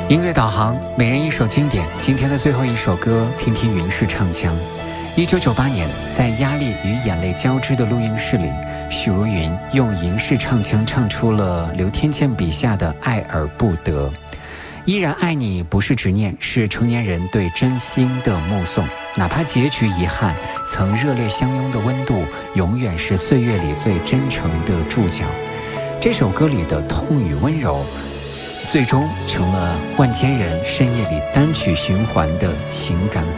音乐导航，每人一首经典。今天的最后一首歌，听听云氏唱腔。1998年，在压力与眼泪交织的录音室里，许茹芸用银氏唱腔唱出了刘天健笔下的爱而不得。依然爱你不是执念，是成年人对真心的目送。哪怕结局遗憾，曾热烈相拥的温度，永远是岁月里最真诚的注脚。这首歌里的痛与温柔，最终成了万千人深夜里单曲循环的情感